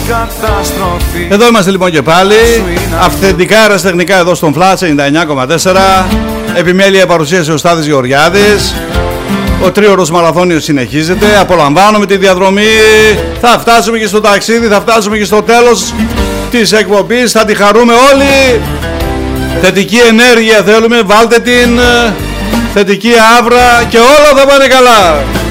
Εδώ είμαστε λοιπόν και πάλι. Αυθεντικά αεραστεχνικά εδώ στον Flash 99,4. Επιμέλεια παρουσίασε ο Στάθης Γεωργιάδης. Ο τρίωρος μαραθώνιος συνεχίζεται. Απολαμβάνουμε τη διαδρομή. Θα φτάσουμε και στο ταξίδι. Θα φτάσουμε και στο τέλος της εκπομπής. Θα τη χαρούμε όλοι. Θετική ενέργεια θέλουμε. Βάλτε την θετική άβρα και όλα θα πάνε καλά.